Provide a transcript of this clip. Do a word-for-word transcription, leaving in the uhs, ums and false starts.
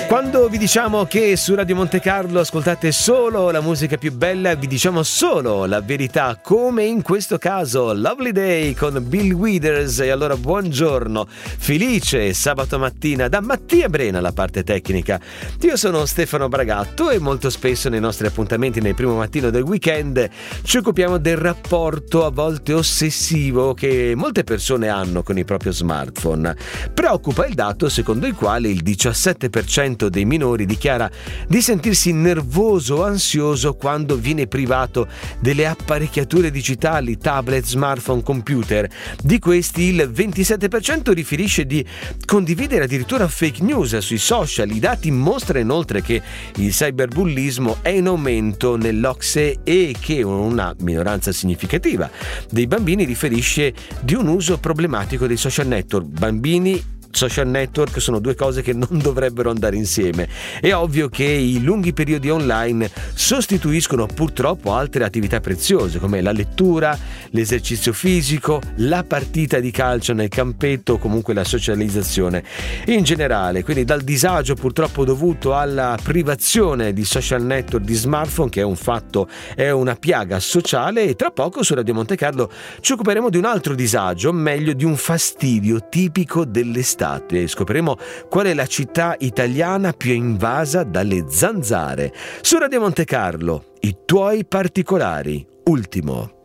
Quando vi diciamo che su Radio Monte Carlo ascoltate solo la musica più bella, vi diciamo solo la verità, come in questo caso Lovely Day con Bill Withers. E allora buongiorno, felice sabato mattina da Mattia Brena, la parte tecnica. Io sono Stefano Bragatto e molto spesso nei nostri appuntamenti nel primo mattino del weekend ci occupiamo del rapporto a volte ossessivo che molte persone hanno con il proprio smartphone. Preoccupa il dato secondo il quale il diciassette per cento dei minori dichiara di sentirsi nervoso o ansioso quando viene privato delle apparecchiature digitali, tablet, smartphone, computer. Di questi il ventisette per cento riferisce di condividere addirittura fake news sui social. I dati mostrano inoltre che il cyberbullismo è in aumento nell'O C S E e che una minoranza significativa dei bambini riferisce di un uso problematico dei social network. Bambini social network sono due cose che non dovrebbero andare insieme. È ovvio che i lunghi periodi online sostituiscono purtroppo altre attività preziose come la lettura, l'esercizio fisico, la partita di calcio nel campetto o comunque la socializzazione in generale. Quindi dal disagio purtroppo dovuto alla privazione di social network, di smartphone, che è un fatto, è una piaga sociale. E tra poco su Radio Monte Carlo ci occuperemo di un altro disagio, meglio di un fastidio tipico dell'estate. Scopriremo qual è la città italiana più invasa dalle zanzare. Su Radio Monte Carlo, i tuoi particolari, ultimo.